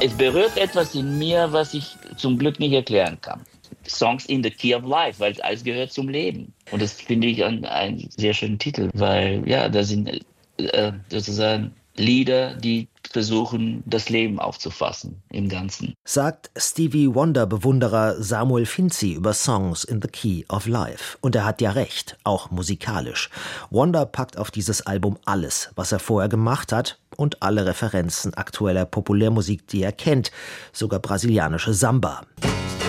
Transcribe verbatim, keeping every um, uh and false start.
Es berührt etwas in mir, was ich zum Glück nicht erklären kann. Songs in the Key of Life, weil alles gehört zum Leben. Und das finde ich einen, einen sehr schönen Titel, weil ja, da sind äh, sozusagen Lieder, die versuchen, das Leben aufzufassen im Ganzen. Sagt Stevie Wonder-Bewunderer Samuel Finzi über Songs in the Key of Life. Und er hat ja recht, auch musikalisch. Wonder packt auf dieses Album alles, was er vorher gemacht hat, und alle Referenzen aktueller Populärmusik, die er kennt, sogar brasilianische Samba.